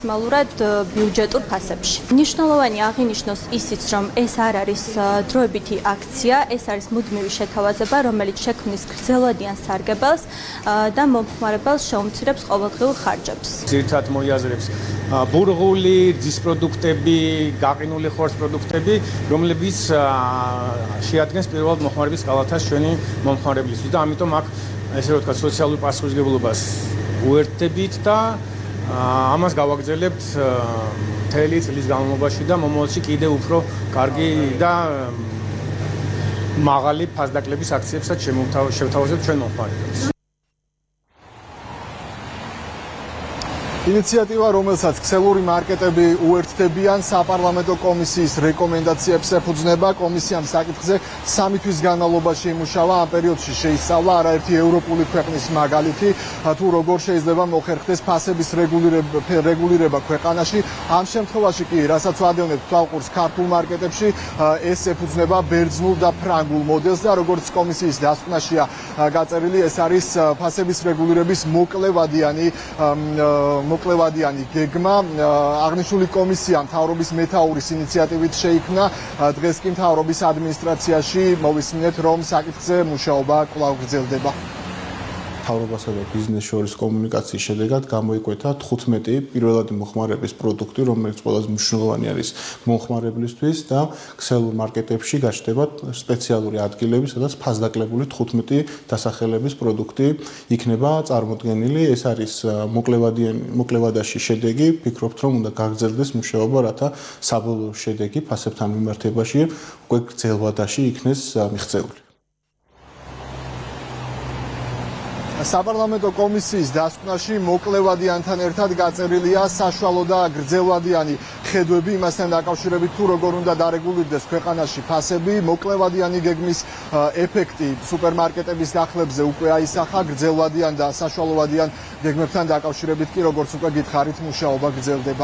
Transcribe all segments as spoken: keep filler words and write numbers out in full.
მალურად ბიუჯეტურ ფასებში. მნიშვნელოვანი აღინიშნოს ისიც, რომ ეს არ არის დროებითი აქცია, ეს არის მუდმივი შეთავაზება, რომელიც შექმნის გრძელვადიან სარგებელს და მომხმარებელს შეუმცირებს ყოველდღიურ ხარჯებს. ძირითადად მოიაზრებს ბურღული, ძის პროდუქტები, გაყინული ხორცის პროდუქტები, რომლებიც შეადგენს პირველად მოხმარების კალათას ჩვენი მომხმარებლისთვის და ამიტომ აქ ესე რომ ვთქვათ, სოციალურ პასუხისმგებლობას უერთდებით და ამას გავაგრძელებთ მთელი წლის განმავლობაში და მომავალში კიდევ უფრო კარგი და მაღალი ფასდაკლების აქციებსაც შევთავაზებთ ჩვენ მომხმარებელს. ინიციატივა, რომელსაც ქსელური მარკეტები უერთდებიან, საპარლამენტო კომისიის რეკომენდაციებს ეფუძნება. კომისიამ საკითხზე სამი თვის განმავლობაში იმუშავა. ამ პერიოდში შეისწავლა არაერთი ევროპული ქვეყნის მაგალითი, თუ როგორ შეიძლება მოხერხდეს ფასების რეგულირება ქვეყანაში. ამ შემთხვევაში კი, რასაც ვადევნებთ თვალყურს ქართულ მარკეტებში, ეს ეფუძნება ბერძნულ და ფრანგულ მოდელს და როგორც კომისიის დასკვნაშია გაწერილი, ეს არის ფასების რეგულირების მოკლევადიანი მოკლევადიანი გეგმა. აღნიშნული კომისია მთავრობის მეთაურის ინიციატივით შეიქმნა. დღეს კი მთავრობის ადმინისტრაციაში მოვისმინეთ, რომ საკითხზე მუშაობა კვლავ გრძელდება. მთავრობასა და ბიზნეს შორის კომუნიკაციის შედეგად გამოიკვეთა თხუთმეტი პირველადი მოხმარების პროდუქტი, რომელიც ყველაზე მნიშვნელოვანი არის მომხმარებლისთვის და ქსელურ მარკეტებში გაჩნდება სპეციალური ადგილები, სადაც ფასდაკლებული თხუთმეტი დასახელების პროდუქტი იქნება წარმოდგენილი. ეს არის მოკლევადაში შედეგი. ვფიქრობთ, რომ უნდა გაგრძელდეს მუშაობა, რათა საბოლოო შედეგი ფასებთან მიმართებაში უკვე გრძელვადაში იქნეს მიღწეული. საპარლამენტო კომისიის დასკვნაში მოკლევადიანთან ერთად გაწერილია საშუალო და გრძელვადიანი ხედვები იმასთან დაკავშირებით, თუ როგორ უნდა დარეგულირდეს ქვეყანაში ფასები. მოკლევადიანი გეგმის ეფექტი სუპერმარკეტების დახლებზე უკვე აისახა. გრძელვადიან და საშუალოვადიან გეგმებთან დაკავშირებით კი, როგორც უკვე გითხარით, მუშაობა გრძელდება.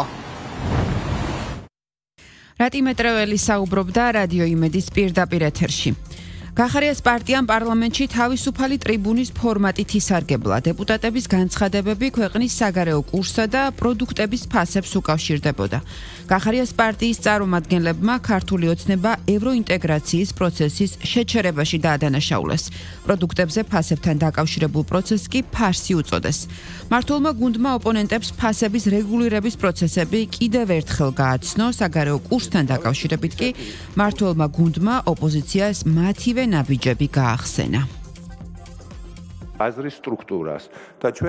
რატი მეტრეველი საუბრობდა რადიო იმედის პირდაპირ ეთერში. გახარიას პარტიამ პარლამენტში თავისუფალი ტრიბუნის ფორმატით ისარგებლა. დეპუტატების განცხადებები ქვეყნის საგარეო კურსსა და პროდუქტების ფასებს უკავშირდებოდა. გახარიას პარტიის წარმომადგენლებმა ქართული ოცნება ევროინტეგრაციის პროცესის შეჩერებაში დაადანაშაულეს. პროდუქტებზე ფასებთან დაკავშირებულ პროცესს კი ფარსი უწოდეს. მმართველმა გუნდმა ოპონენტებს ფასების რეგულირების პროცესები კიდევ ერთხელ გააცნო. საგარეო კურსთან დაკავშირებით კი მმართველმა გუნდმა ოპოზიციას მათივე ნაბიჯები გაახსენა. აზრის სტრუქტურას და